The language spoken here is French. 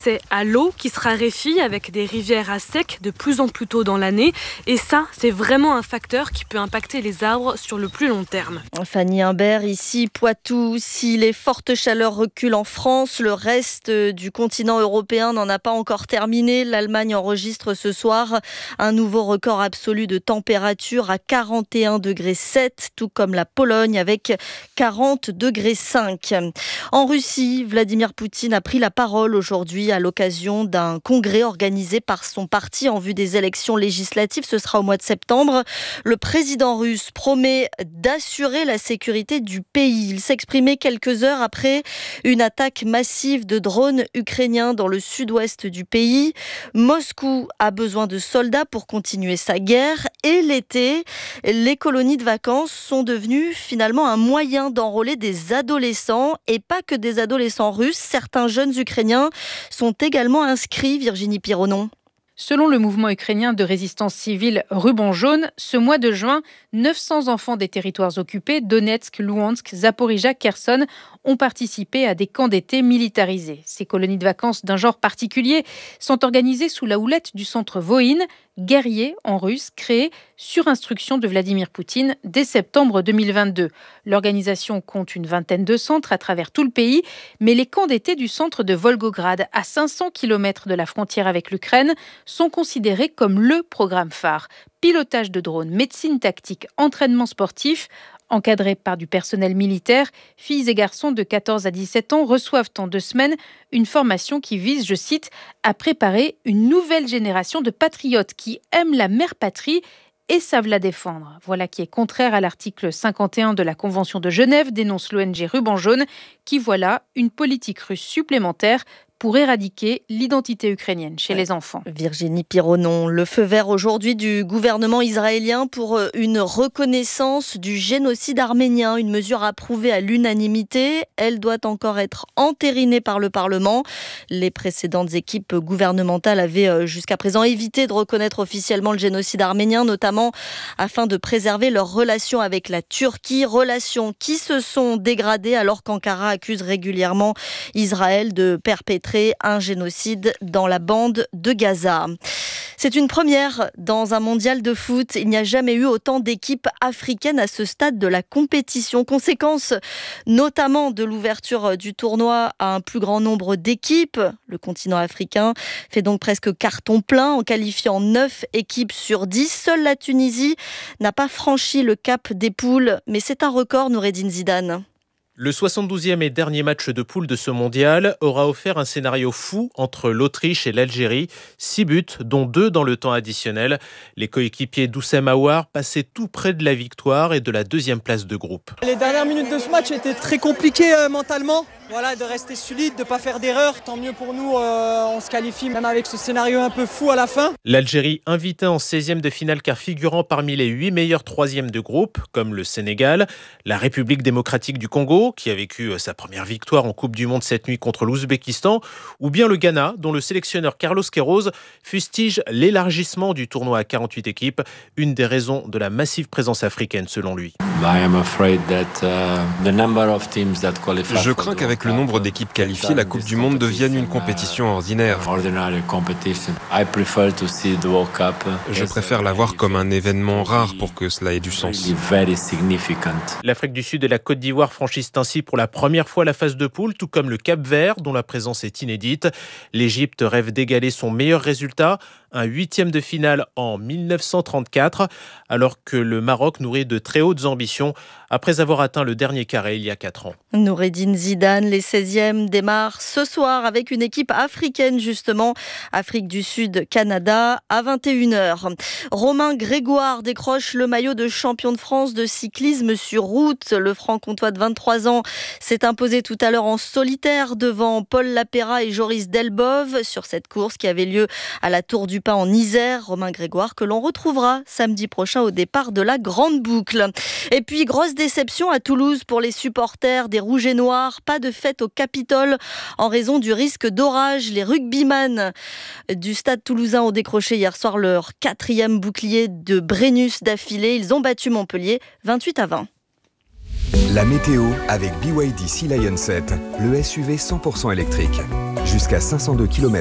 C'est à l'eau qui se raréfie avec des rivières à sec de plus en plus tôt dans l'année. Et ça, c'est vraiment un facteur qui peut impacter les arbres sur le plus long terme. Fanny Imbert, ici Poitou. Si les fortes chaleurs reculent en France, le reste du continent européen n'en a pas encore terminé. L'Allemagne enregistre ce soir un nouveau record absolu de température à 41,7 degrés, tout comme la Pologne avec 40,5 degrés. En Russie, Vladimir Poutine a pris la parole aujourd'hui à l'occasion d'un congrès organisé par son parti en vue des élections législatives. Ce sera au mois de septembre. Le président russe promet d'assurer la sécurité du pays. Il s'exprimait quelques heures après une attaque massive de drones ukrainiens dans le sud-ouest du pays. Moscou a besoin de soldats pour continuer sa guerre. Et l'été, les colonies de vacances sont devenues finalement un moyen d'enrôler des adolescents. Et pas que des adolescents russes. Certains jeunes Ukrainiens sont également inscrits, Virginie Pironon. Selon le mouvement ukrainien de résistance civile Ruban Jaune, ce mois de juin, 900 enfants des territoires occupés, Donetsk, Louhansk, Zaporijia, Kherson, ont participé à des camps d'été militarisés. Ces colonies de vacances d'un genre particulier sont organisées sous la houlette du centre Voïne, guerrier en russe, créé sur instruction de Vladimir Poutine dès septembre 2022. L'organisation compte une vingtaine de centres à travers tout le pays, mais les camps d'été du centre de Volgograd, à 500 km de la frontière avec l'Ukraine, sont considérés comme le programme phare. Pilotage de drones, médecine tactique, entraînement sportif. Encadrés par du personnel militaire, filles et garçons de 14 à 17 ans reçoivent en 2 semaines une formation qui vise, je cite, à préparer une nouvelle génération de patriotes qui aiment la mère patrie et savent la défendre. Voilà qui est contraire à l'article 51 de la Convention de Genève, dénonce l'ONG Ruban Jaune, qui voit là une politique russe supplémentaire pour éradiquer l'identité ukrainienne chez les enfants. Virginie Pironon, le feu vert aujourd'hui du gouvernement israélien pour une reconnaissance du génocide arménien, une mesure approuvée à l'unanimité. Elle doit encore être entérinée par le Parlement. Les précédentes équipes gouvernementales avaient jusqu'à présent évité de reconnaître officiellement le génocide arménien, notamment afin de préserver leurs relations avec la Turquie, relations qui se sont dégradées alors qu'Ankara accuse régulièrement Israël de perpétrer un génocide dans la bande de Gaza. C'est une première dans un mondial de foot. Il n'y a jamais eu autant d'équipes africaines à ce stade de la compétition. Conséquence notamment de l'ouverture du tournoi à un plus grand nombre d'équipes. Le continent africain fait donc presque carton plein en qualifiant 9 équipes sur 10. Seule la Tunisie n'a pas franchi le cap des poules. Mais c'est un record, Noureddine Zidane. Le 72e et dernier match de poule de ce mondial aura offert un scénario fou entre l'Autriche et l'Algérie. 6 buts, dont 2 dans le temps additionnel. Les coéquipiers d'Oussem Aouar passaient tout près de la victoire et de la 2e place de groupe. Les dernières minutes de ce match étaient très compliquées mentalement. Voilà, de rester solide, de ne pas faire d'erreur. Tant mieux pour nous, on se qualifie même avec ce scénario un peu fou à la fin. L'Algérie invitée en 16e de finale car figurant parmi les 8 meilleurs 3e de groupe, comme le Sénégal, la République démocratique du Congo, qui a vécu sa première victoire en Coupe du Monde cette nuit contre l'Ouzbékistan, ou bien le Ghana, dont le sélectionneur Carlos Queiroz fustige l'élargissement du tournoi à 48 équipes, une des raisons de la massive présence africaine selon lui. Je crains qu'avec le nombre d'équipes qualifiées, la Coupe du Monde devienne une compétition ordinaire. Je préfère la voir comme un événement rare pour que cela ait du sens. L'Afrique du Sud et la Côte d'Ivoire franchissent ainsi pour la première fois la phase de poule, tout comme le Cap-Vert, dont la présence est inédite. L'Égypte rêve d'égaler son meilleur résultat, un 8e de finale en 1934, alors que le Maroc nourrit de très hautes ambitions après avoir atteint le dernier carré il y a 4 ans. Noureddine Zidane, les 16e démarrent ce soir avec une équipe africaine justement, Afrique du Sud, Canada, à 21h. Romain Grégoire décroche le maillot de champion de France de cyclisme sur route. Le franc-comtois de 23 ans s'est imposé tout à l'heure en solitaire devant Paul Lapéra et Joris Delbove sur cette course qui avait lieu à la Tour du Pin en Isère. Romain Grégoire que l'on retrouvera samedi prochain au départ de la Grande Boucle. Et puis grosse déception à Toulouse pour les supporters des Rouges et Noirs. Pas de fête au Capitole en raison du risque d'orage. Les rugbyman du Stade Toulousain ont décroché hier soir leur 4e bouclier de Brennus d'affilée. Ils ont battu Montpellier 28-20. La météo avec BYD Sea Lion 7, le SUV 100% électrique. Jusqu'à 502 km